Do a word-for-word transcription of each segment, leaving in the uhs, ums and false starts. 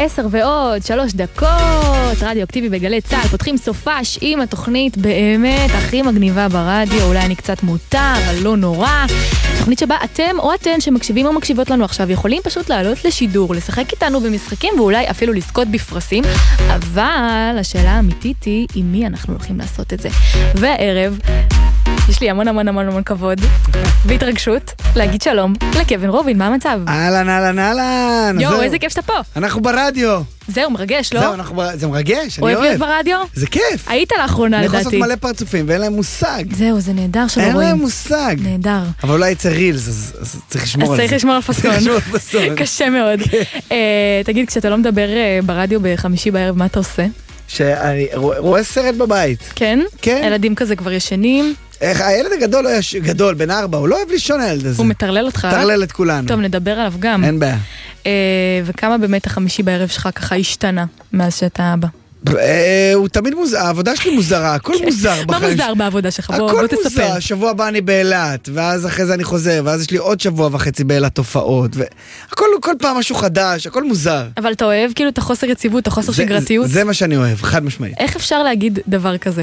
עשר ועוד שלוש דקות, רדיו אקטיבי בגלי צהל, פותחים סופש עם התוכנית באמת הכי מגניבה ברדיו, אולי אני קצת מוטה, אבל לא נורא. תוכנית שבה אתם או אתן שמקשיבים או מקשיבות לנו עכשיו יכולים פשוט לעלות לשידור, לשחק איתנו במשחקים ואולי אפילו לזכות בפרסים, אבל השאלה האמיתית היא עם מי אנחנו הולכים לעשות את זה. והערב יש לי המון המון המון המון כבוד והתרגשות להגיד שלום לקווין רובין, מה המצב? אהלן, אהלן, אהלן. יואו, איזה כיף שאתה פה. אנחנו ברדיו. זהו, מרגש, לא? זהו, אנחנו בר... זה מרגש, אני אוהב. אוהב להיות ברדיו? זה כיף. היית לאחרונה, לדעתי. אני יכול לעשות מלא פרצופים ואין להם מושג. זהו, זה נהדר שלא רואים. אין להם מושג. נהדר. אבל אולי יצא רילס, אז, אז צריך לשמור על זה. אז צריך לשמור על פסון. קשה מאוד. תגיד, כשאתה לא מדבר ברדיו בחמישי בערב, מה אתה עושה? שאני רואה סרט בבית. כן? כן. ילדים כזה כבר ישנים. איך, הילד הגדול, גדול, בן ארבע, הוא לא אוהב לישון הילד הזה. הוא מטרלל אותך. מטרלל את כולנו. טוב, נדבר עליו גם. אין בעיה. וכמה באמת החמישי בערב שלך ככה השתנה מאז שאתה אבא? הוא תמיד מוזר, העבודה שלי מוזרה, הכל מוזר. מה מוזר בעבודה שלך? בוא תספר. הכל מוזר, שבוע הבא אני באילת, ואז אחרי זה אני חוזר, ואז יש לי עוד שבוע וחצי באילת תופעות, והכל כל פעם משהו חדש, הכל מוזר. אבל אתה אוהב כאילו את החוסר יציבות, את החוסר שגרתיות? זה מה שאני אוהב, חד משמעית. איך אפשר להגיד דבר כזה?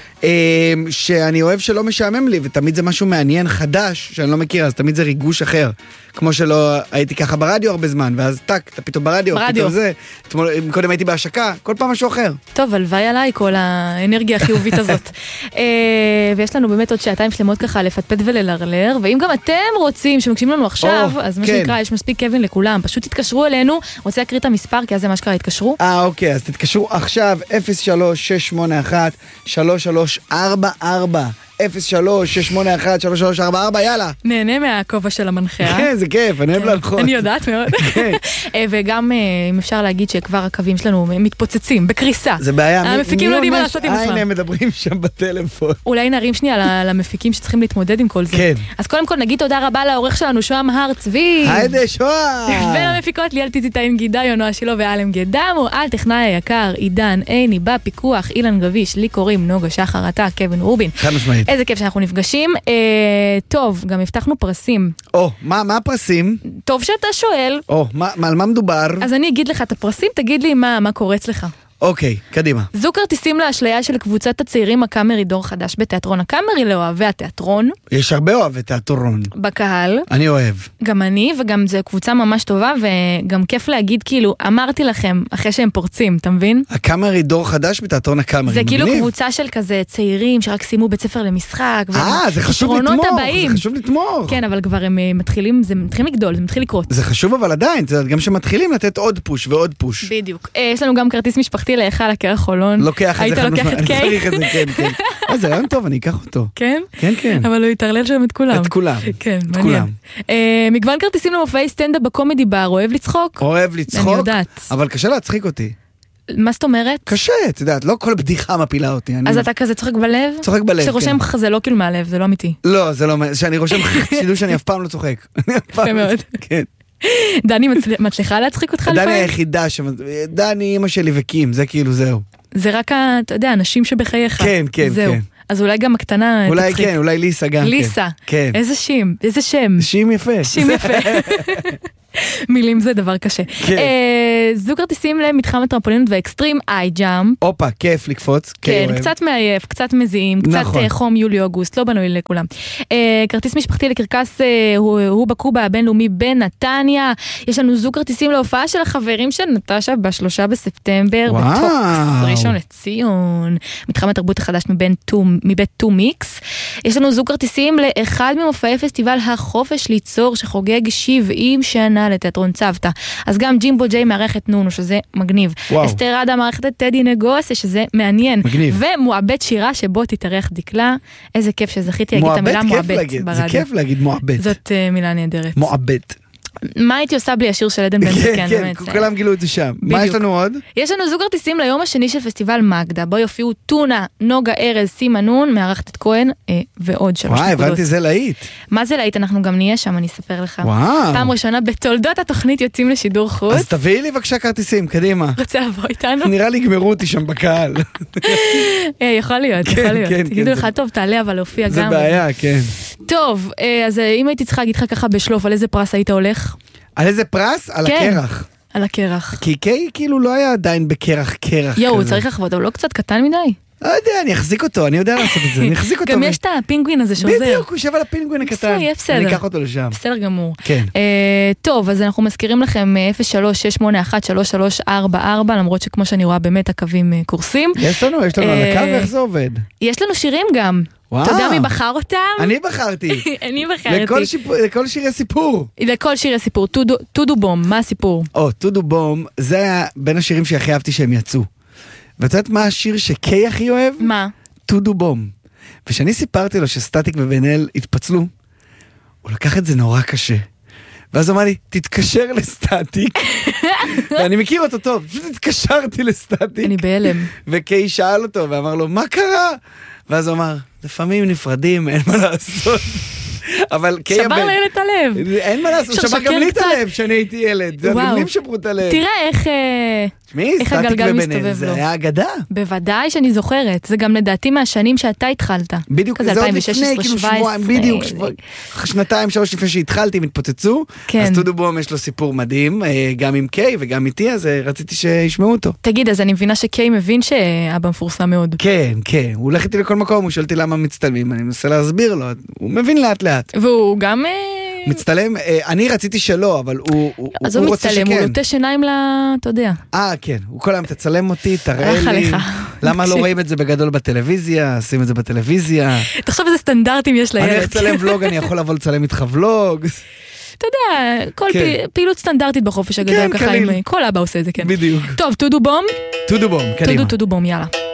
שאני אוהב שלא משעמם לי, ותמיד זה משהו מעניין חדש שאני לא מכיר, אז תמיד זה ריגוש אחר. כמו שלא הייתי ככה ברדיו הרבה זמן, ואז טק, אתה פתאום ברדיו, פתאום זה. קודם הייתי בהשקה, כל פעם משהו אחר. טוב, הלוואי עליי כל האנרגיה החיובית הזאת. ויש לנו באמת עוד שעתיים שלמות ככה לפטפט וללרלר, ואם גם אתם רוצים שמקשיבים לנו עכשיו, אז מה שנקרא, יש מספיק קווין לכולם, פשוט תתקשרו אלינו, רוצה להקריא את המספר, כי אז זה מה שקרה, התקשרו. אה, אוקיי, אז תתקשרו עכשיו, אפס שלוש שש שמונה אחת שלוש שלוש ארבע ארבע. אפס שלוש שש שמונה אחת שלוש שלוש ארבע ארבע, יאללה. נהנה מהכובע של המנחה. כן, זה כיף, אני אוהב להלכות. אני יודעת מאוד. וגם אם אפשר להגיד שכבר הקווים שלנו מתפוצצים, בקריסה. זה בעיה. המפיקים לא יודעים מה לעשות עם עצמם. הנה, הם מדברים שם בטלפון. אולי נרים שנייה למפיקים שצריכים להתמודד עם כל זה. כן. אז קודם כל נגיד תודה רבה לעורך שלנו, שוהם הר צבי. היידה שוהם. ולמפיקות ליאל טיטיטאין גידה, יונוע שילו ואלם גדמו, על טכנאי היקר, עידן, עיני, בפיקוח, אילן גביש, לי קוראים נוגה שחר, אתה, קווין רובין. חד משמעית. איזה כיף שאנחנו נפגשים. אה, טוב, גם הבטחנו פרסים. או, מה, מה הפרסים? טוב שאתה שואל. או, מה, על מה מדובר? אז אני אגיד לך את הפרסים, תגיד לי מה, מה קורץ לך. אוקיי, קדימה. זו כרטיסים לאשליה של קבוצת הצעירים הקאמרי דור חדש בתיאטרון הקאמרי לאוהבי התיאטרון. יש הרבה אוהבי תיאטרון. בקהל. אני אוהב. גם אני, וגם זו קבוצה ממש טובה, וגם כיף להגיד כאילו, אמרתי לכם, אחרי שהם פורצים, אתה מבין? הקאמרי דור חדש בתיאטרון הקאמרי. זה כאילו קבוצה של כזה צעירים שרק סיימו בית ספר למשחק. אה, זה חשוב לתמוך, זה חשוב לתמוך. כן, אבל כבר הם מתחילים, זה מתחיל לגדול, זה מתחיל לקרות. זה חשוב אבל עדיין, גם שמתחילים לתת עוד פוש ועוד פוש. בדיוק. יש לנו גם כרטיס משפחתי להיכל הקרח חולון. לוקח את זה חד משמעית. היית לוקח את קיי? כן, כן. אה, זה רעיון טוב, אני אקח אותו. כן? כן, כן. אבל הוא יתרלל שם את כולם. את כולם. כן, מעניין. מגוון כרטיסים למופעי סטנדאפ בקומדי בר, אוהב לצחוק? אוהב לצחוק. אני יודעת. אבל קשה להצחיק אותי. מה זאת אומרת? קשה, את יודעת, לא כל בדיחה מפילה אותי. אז אתה כזה צוחק בלב? צוחק בלב, כן. שרושם לך זה לא כאילו מהלב, זה לא אמיתי. לא, זה לא, שאני רושם שידעו שאני אף פעם לא צוחק. יפה מאוד. כן. דני מצליחה להצחיק אותך לפעמים? דני היחידה, דני אמא שלי וקים, זה כאילו זהו. זה רק, אתה יודע, אנשים שבחייך. כן, כן, זהו. כן. אז אולי גם הקטנה תצחיק. אולי כן, אולי ליסה גם. ליסה. כן. איזה שם, איזה שם. שם יפה. שם יפה. מילים זה דבר קשה. כן. זו כרטיסים למתחם הטרמפולינות והאקסטרים איי ג'אמפ. אופה, כיף לקפוץ. כן, קצת מעייף, קצת מזיעים, קצת חום יולי-אוגוסט, לא בנוי לכולם. כרטיס משפחתי לקרקס הוא בקובה הבינלאומי בנתניה. יש לנו זו כרטיסים להופעה של החברים של נטשה בשלושה בספטמבר. בטוקס, ראשון לציון. מתחם התרבות החדש מבית טו מיקס. יש לנו זו כרטיסים לאחד ממופעי פסטיבל החופש ליצור שחוגג שבעים שנה לתיאטרון צוותא. אז גם ג'ימבו ג'יי מערכת נונו, שזה מגניב. אסתר עדה מערכת טדי נגוסה, שזה מעניין. מגניב. ומועבד שירה שבו תתארח דקלה. איזה כיף שזכיתי להגיד את המילה מועבד ברדיו. זה כיף להגיד מועבד. זאת מילה נהדרת. מועבד. מה הייתי עושה בלי השיר של עדן בן זקן? כן, כן, כולם גילו את זה שם. מה יש לנו עוד? יש לנו זוג כרטיסים ליום השני של פסטיבל מגדה, בו יופיעו טונה, נוגה ארז, סימה נון, מערכת את כהן, ועוד שלוש נקודות. וואי, הבנתי זה להיט. מה זה להיט? אנחנו גם נהיה שם, אני אספר לך. וואו. פעם ראשונה בתולדות התוכנית יוצאים לשידור חוץ. אז תביאי לי בבקשה כרטיסים, קדימה. רוצה לבוא איתנו? נראה לי גמרו אותי שם בקהל. יכול להיות, יכול להיות. תגידו לך, טוב, תעלה אבל להופיע גם. זה בעיה, כן. טוב, אז אם הייתי צריכה להגיד לך ככה בשלוף, על איזה פרס היית הולך? על איזה פרס? על הקרח. על הקרח. כי קיי כאילו לא היה עדיין בקרח קרח כזה. יואו, הוא צריך לחוות, אבל לא קצת קטן מדי? לא יודע, אני אחזיק אותו, אני יודע לעשות את זה, אני אחזיק אותו. גם יש את הפינגווין הזה שעוזר. בדיוק, הוא יושב על הפינגווין הקטן. בסדר. אני אקח אותו לשם. בסדר גמור. כן. טוב, אז אנחנו מזכירים לכם אפס שלוש שש שמונה אחת שלוש שלוש ארבע ארבע, למרות שכמו שאני רואה באמת הקווים קורסים. יש לנו, יש לנו על הקו, איך זה עובד? יש לנו שירים גם. אתה יודע מי בחר אותם? אני בחרתי. אני בחרתי. לכל שירי סיפור. לכל שירי סיפור. טודו בום, מה הסיפור? או, טודו בום, זה היה בין השירים שהכי אהבתי שהם יצאו. ואת יודעת מה השיר שקיי הכי אוהב? מה? טודו בום. ושאני סיפרתי לו שסטטיק ובן אל התפצלו, הוא לקח את זה נורא קשה. ואז אמר לי, תתקשר לסטטיק. ואני מכיר אותו טוב, פשוט התקשרתי לסטטיק. אני בהלם. וקיי שאל אותו ואמר לו, מה קרה? ואז הוא אמר, לפעמים נפרדים, אין מה לעשות. אבל שבר לילד את הלב. אין מה לעשות, שבר גם לי את הלב כשאני הייתי ילד. זה הגבלים שברו את הלב. תראה איך איך הגלגל מסתובב לו. זה היה אגדה. בוודאי שאני זוכרת. זה גם לדעתי מהשנים שאתה התחלת. בדיוק, זה עוד לפני, כאילו שבועיים, בדיוק, שנתיים, שלוש לפני שהתחלתי, מתפוצצו. אז טודו בום יש לו סיפור מדהים, גם עם קיי וגם איתי, אז רציתי שישמעו אותו. תגיד, אז אני מבינה שקיי מבין שאבא מפורסם מאוד. כן, כן. הוא הולך איתי לכל מקום, הוא שואל אותי למה מצטלמים, אני מנסה להסביר לו, הוא מבין לאט לאט. והוא גם מצטלם, אני רציתי שלא, אבל הוא רוצה שכן. אז הוא מצטלם, הוא נוטה שיניים ל... אתה יודע. אה, כן, הוא כל היום תצלם אותי, תראה לי. למה לא רואים את זה בגדול בטלוויזיה, שים את זה בטלוויזיה. תחשוב איזה סטנדרטים יש לילד. אני הולך לצלם ולוג, אני יכול לבוא לצלם איתך ולוג. אתה יודע, כל פעילות סטנדרטית בחופש הגדול, ככה כל אבא עושה את זה, כן. בדיוק. טוב, טודו בום. טודו בום, קדימה. טודו בום, יאללה.